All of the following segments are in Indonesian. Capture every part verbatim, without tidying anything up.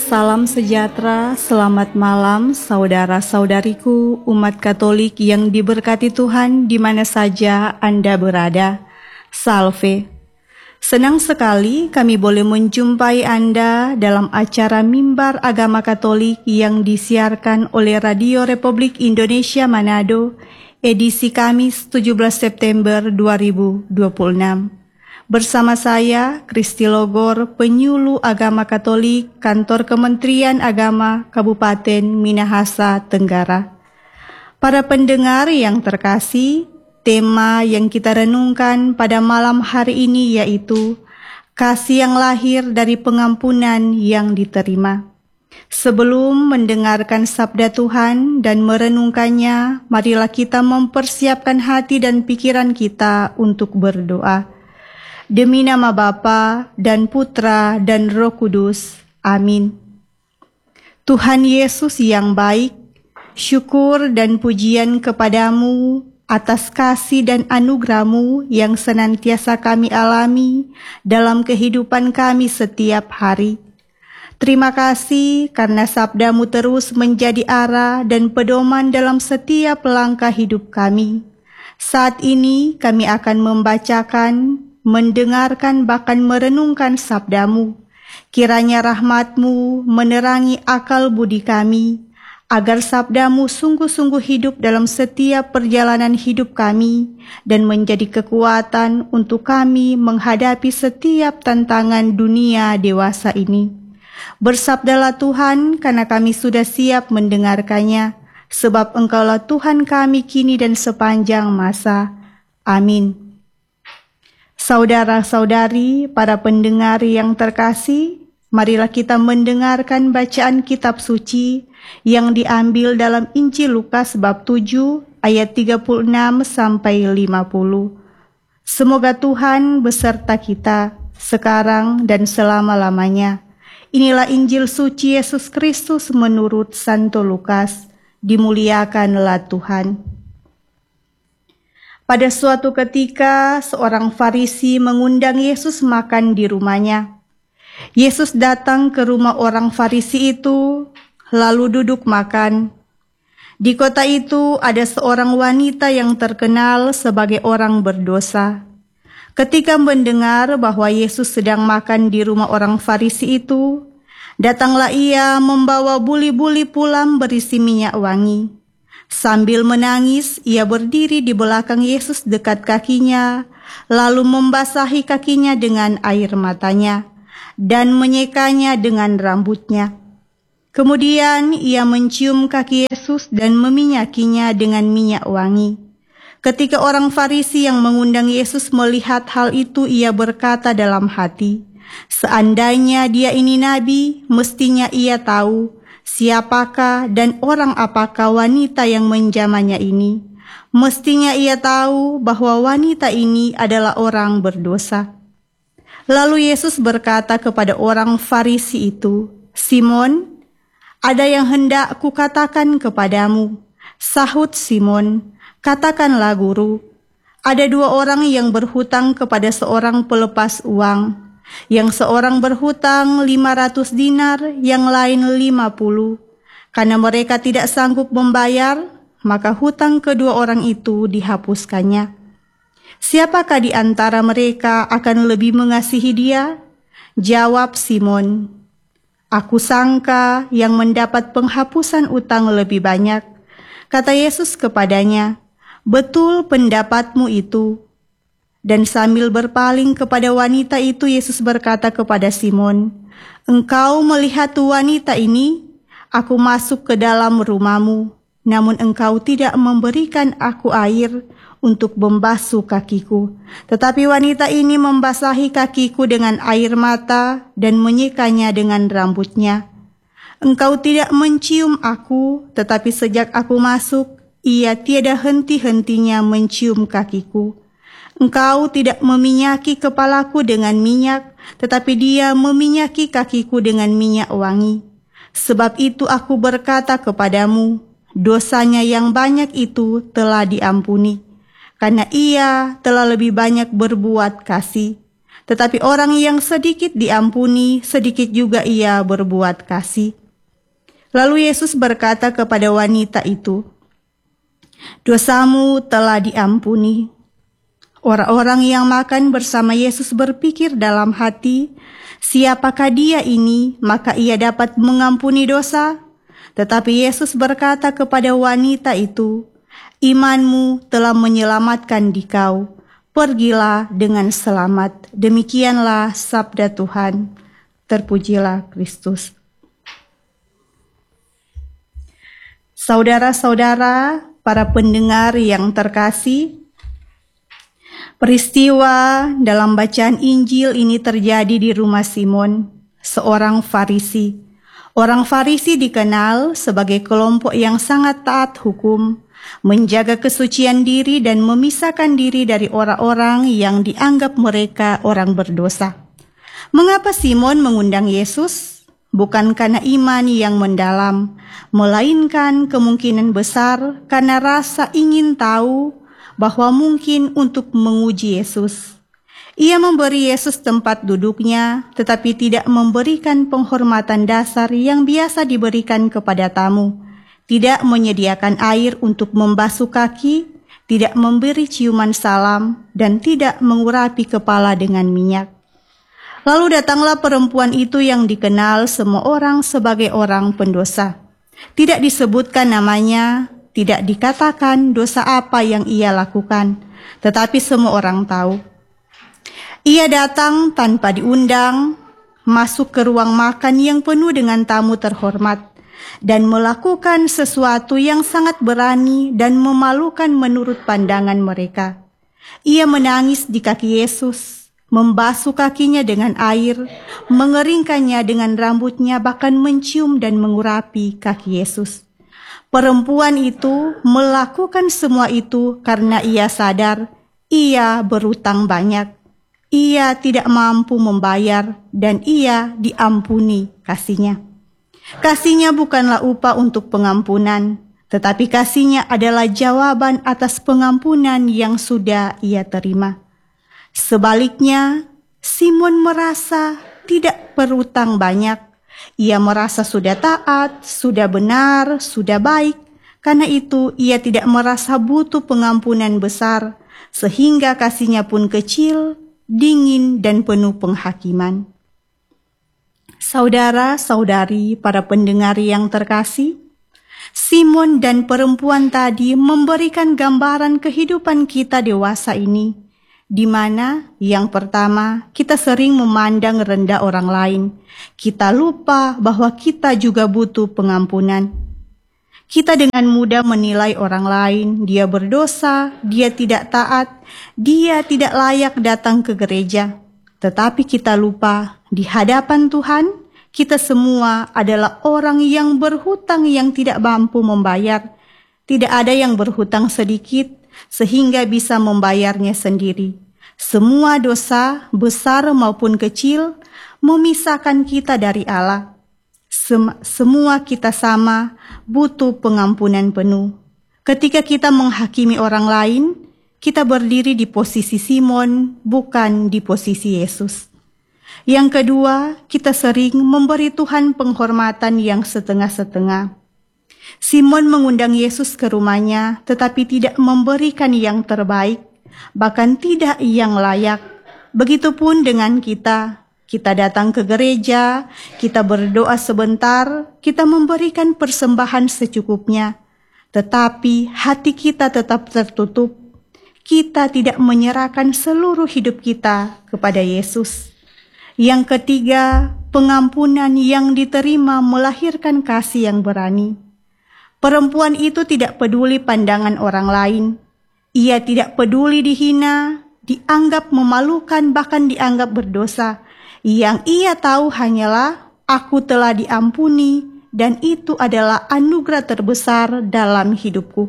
Salam sejahtera, selamat malam saudara-saudariku umat Katolik yang diberkati Tuhan di mana saja Anda berada. Salve. Senang sekali kami boleh menjumpai Anda dalam acara Mimbar Agama Katolik yang disiarkan oleh Radio Republik Indonesia Manado, edisi Kamis tujuh belas September dua ribu dua puluh enam. Bersama saya, Kristi Logor, penyuluh agama Katolik, Kantor Kementerian Agama Kabupaten Minahasa Tenggara. Para pendengar yang terkasih, tema yang kita renungkan pada malam hari ini yaitu kasih yang lahir dari pengampunan yang diterima. Sebelum mendengarkan sabda Tuhan dan merenungkannya, marilah kita mempersiapkan hati dan pikiran kita untuk berdoa. Demi nama Bapa dan Putra dan Roh Kudus. Amin. Tuhan Yesus yang baik, syukur dan pujian kepadamu atas kasih dan anugerah-Mu yang senantiasa kami alami dalam kehidupan kami setiap hari. Terima kasih karena sabda-Mu terus menjadi arah dan pedoman dalam setiap langkah hidup kami. Saat ini kami akan membacakan, mendengarkan bahkan merenungkan sabda-Mu. Kiranya rahmat-Mu menerangi akal budi kami, agar sabda-Mu sungguh-sungguh hidup dalam setiap perjalanan hidup kami dan menjadi kekuatan untuk kami menghadapi setiap tantangan dunia dewasa ini. Bersabdalah Tuhan, karena kami sudah siap mendengarkannya, sebab Engkaulah Tuhan kami kini dan sepanjang masa. Amin. Saudara-saudari, para pendengar yang terkasih, marilah kita mendengarkan bacaan kitab suci yang diambil dalam Injil Lukas bab tujuh ayat tiga puluh enam sampai lima puluh. Semoga Tuhan beserta kita sekarang dan selama-lamanya. Inilah Injil suci Yesus Kristus menurut Santo Lukas. Dimuliakanlah Tuhan. Pada suatu ketika, seorang Farisi mengundang Yesus makan di rumahnya. Yesus datang ke rumah orang Farisi itu, lalu duduk makan. Di kota itu ada seorang wanita yang terkenal sebagai orang berdosa. Ketika mendengar bahwa Yesus sedang makan di rumah orang Farisi itu, datanglah ia membawa buli-buli pulam berisi minyak wangi. Sambil menangis, ia berdiri di belakang Yesus dekat kakinya, lalu membasahi kakinya dengan air matanya, dan menyekanya dengan rambutnya. Kemudian ia mencium kaki Yesus dan meminyakinya dengan minyak wangi. Ketika orang Farisi yang mengundang Yesus melihat hal itu, ia berkata dalam hati, "Seandainya dia ini nabi, mestinya ia tahu siapakah dan orang apakah wanita yang menjamahnya ini. Mestinya ia tahu bahwa wanita ini adalah orang berdosa." Lalu Yesus berkata kepada orang Farisi itu, "Simon, ada yang hendak kukatakan kepadamu." Sahut Simon, "Katakanlah Guru." Ada dua orang yang berhutang kepada seorang pelepas uang. Yang seorang berhutang lima ratus dinar, yang lain lima puluh. Karena mereka tidak sanggup membayar, maka hutang kedua orang itu dihapuskannya. Siapakah di antara mereka akan lebih mengasihi dia? Jawab Simon, "Aku sangka yang mendapat penghapusan utang lebih banyak." Kata Yesus kepadanya, "Betul pendapatmu itu." Dan sambil berpaling kepada wanita itu, Yesus berkata kepada Simon, "Engkau melihat wanita ini? Aku masuk ke dalam rumahmu, namun engkau tidak memberikan aku air untuk membasuh kakiku. Tetapi wanita ini membasahi kakiku dengan air mata dan menyekanya dengan rambutnya. Engkau tidak mencium aku, tetapi sejak aku masuk, ia tiada henti-hentinya mencium kakiku. Engkau tidak meminyaki kepalaku dengan minyak, tetapi dia meminyaki kakiku dengan minyak wangi. Sebab itu aku berkata kepadamu, dosanya yang banyak itu telah diampuni, karena ia telah lebih banyak berbuat kasih. Tetapi orang yang sedikit diampuni, sedikit juga ia berbuat kasih. Lalu Yesus berkata kepada wanita itu, "Dosamu telah diampuni." Orang-orang yang makan bersama Yesus berpikir dalam hati, "Siapakah dia ini, maka ia dapat mengampuni dosa?" Tetapi Yesus berkata kepada wanita itu, "Imanmu telah menyelamatkan dikau. Pergilah dengan selamat." Demikianlah sabda Tuhan. Terpujilah Kristus. Saudara-saudara, para pendengar yang terkasih, peristiwa dalam bacaan Injil ini terjadi di rumah Simon, seorang Farisi. Orang Farisi dikenal sebagai kelompok yang sangat taat hukum, menjaga kesucian diri dan memisahkan diri dari orang-orang yang dianggap mereka orang berdosa. Mengapa Simon mengundang Yesus? Bukan karena iman yang mendalam, melainkan kemungkinan besar karena rasa ingin tahu bahwa mungkin untuk menguji Yesus. Ia memberi Yesus tempat duduknya, tetapi tidak memberikan penghormatan dasar yang biasa diberikan kepada tamu. Tidak menyediakan air untuk membasuh kaki, tidak memberi ciuman salam, dan tidak mengurapi kepala dengan minyak. Lalu datanglah perempuan itu yang dikenal semua orang sebagai orang pendosa. Tidak disebutkan namanya, tidak dikatakan dosa apa yang ia lakukan, tetapi semua orang tahu. Ia datang tanpa diundang, masuk ke ruang makan yang penuh dengan tamu terhormat, dan melakukan sesuatu yang sangat berani dan memalukan menurut pandangan mereka. Ia menangis di kaki Yesus, membasuh kakinya dengan air, mengeringkannya dengan rambutnya, bahkan mencium dan mengurapi kaki Yesus. Perempuan itu melakukan semua itu karena ia sadar ia berutang banyak. Ia tidak mampu membayar dan ia diampuni kasihnya. Kasihnya bukanlah upah untuk pengampunan, tetapi kasihnya adalah jawaban atas pengampunan yang sudah ia terima. Sebaliknya, Simon merasa tidak berutang banyak. Ia merasa sudah taat, sudah benar, sudah baik. Karena itu, ia tidak merasa butuh pengampunan besar, sehingga kasihnya pun kecil, dingin, dan penuh penghakiman. Saudara-saudari, para pendengar yang terkasih, Simon dan perempuan tadi memberikan gambaran kehidupan kita dewasa ini, di mana yang pertama kita sering memandang rendah orang lain. Kita lupa bahwa kita juga butuh pengampunan. Kita dengan mudah menilai orang lain, dia berdosa, dia tidak taat, dia tidak layak datang ke gereja. Tetapi kita lupa, di hadapan Tuhan, kita semua adalah orang yang berhutang yang tidak mampu membayar. Tidak ada yang berhutang sedikit, sehingga bisa membayarnya sendiri. Semua dosa, besar maupun kecil, memisahkan kita dari Allah. Sem- semua kita sama, butuh pengampunan penuh. Ketika kita menghakimi orang lain, kita berdiri di posisi Simon, bukan di posisi Yesus. Yang kedua, kita sering memberi Tuhan penghormatan yang setengah-setengah. Simon mengundang Yesus ke rumahnya, tetapi tidak memberikan yang terbaik, bahkan tidak yang layak. Begitupun dengan kita. Kita datang ke gereja, kita berdoa sebentar, kita memberikan persembahan secukupnya. Tetapi hati kita tetap tertutup. Kita tidak menyerahkan seluruh hidup kita kepada Yesus. Yang ketiga, pengampunan yang diterima melahirkan kasih yang berani. Perempuan itu tidak peduli pandangan orang lain. Ia tidak peduli dihina, dianggap memalukan, bahkan dianggap berdosa. Yang ia tahu hanyalah, aku telah diampuni, dan itu adalah anugerah terbesar dalam hidupku.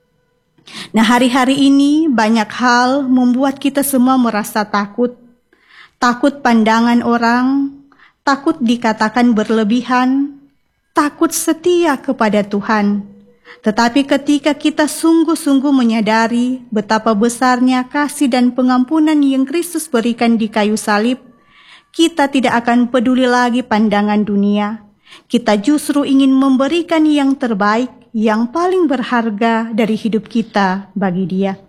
Nah, hari-hari ini banyak hal membuat kita semua merasa takut. Takut pandangan orang, takut dikatakan berlebihan, takut setia kepada Tuhan. Tetapi ketika kita sungguh-sungguh menyadari betapa besarnya kasih dan pengampunan yang Kristus berikan di kayu salib, kita tidak akan peduli lagi pandangan dunia. Kita justru ingin memberikan yang terbaik, yang paling berharga dari hidup kita bagi Dia.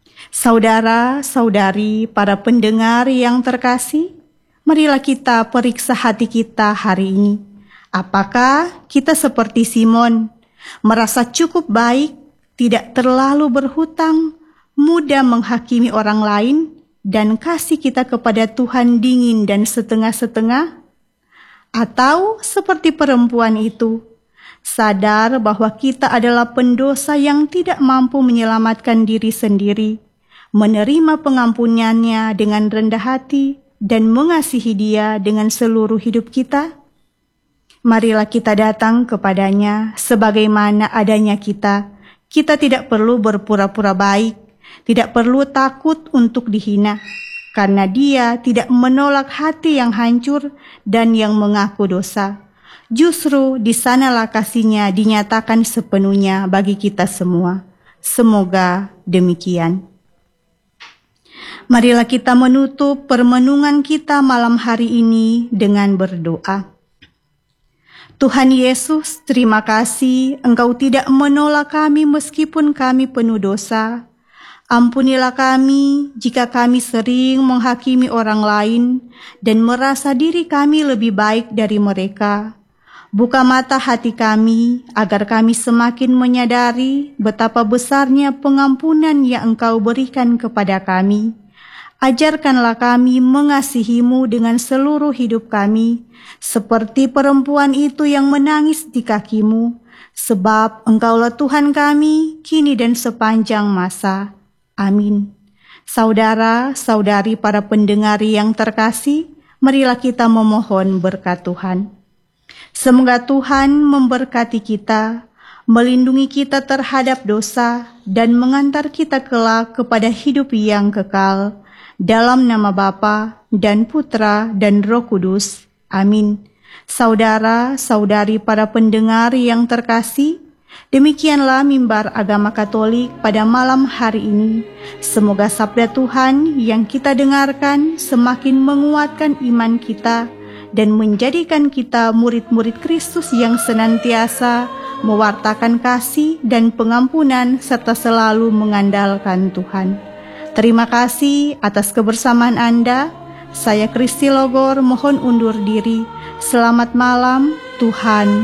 Saudara-saudari, para pendengar yang terkasih, marilah kita periksa hati kita hari ini. Apakah kita seperti Simon, merasa cukup baik, tidak terlalu berhutang, mudah menghakimi orang lain, dan kasih kita kepada Tuhan dingin dan setengah-setengah? Atau seperti perempuan itu, sadar bahwa kita adalah pendosa yang tidak mampu menyelamatkan diri sendiri, menerima pengampunannya dengan rendah hati, dan mengasihi Dia dengan seluruh hidup kita? Marilah kita datang kepadanya sebagaimana adanya kita. Kita tidak perlu berpura-pura baik, tidak perlu takut untuk dihina, karena Dia tidak menolak hati yang hancur dan yang mengaku dosa. Justru di sanalah kasih-Nya dinyatakan sepenuhnya bagi kita semua. Semoga demikian. Marilah kita menutup permenungan kita malam hari ini dengan berdoa. Tuhan Yesus, terima kasih Engkau tidak menolak kami meskipun kami penuh dosa. Ampunilah kami jika kami sering menghakimi orang lain dan merasa diri kami lebih baik dari mereka. Buka mata hati kami agar kami semakin menyadari betapa besarnya pengampunan yang Engkau berikan kepada kami. Ajarkanlah kami mengasihi-Mu dengan seluruh hidup kami, seperti perempuan itu yang menangis di kaki-Mu, sebab Engkaulah Tuhan kami, kini dan sepanjang masa. Amin. Saudara-saudari para pendengar yang terkasih, marilah kita memohon berkat Tuhan. Semoga Tuhan memberkati kita, melindungi kita terhadap dosa, dan mengantar kita kelak kepada hidup yang kekal. Dalam nama Bapa dan Putra dan Roh Kudus. Amin. Saudara-saudari para pendengar yang terkasih, demikianlah mimbar agama Katolik pada malam hari ini. Semoga sabda Tuhan yang kita dengarkan semakin menguatkan iman kita dan menjadikan kita murid-murid Kristus yang senantiasa mewartakan kasih dan pengampunan serta selalu mengandalkan Tuhan. Terima kasih atas kebersamaan Anda. Saya Kristi Logor mohon undur diri. Selamat malam, Tuhan